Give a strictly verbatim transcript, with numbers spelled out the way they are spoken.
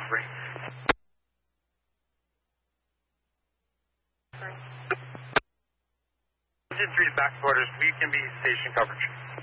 three. Engine three to back quarters, we can be station coverage.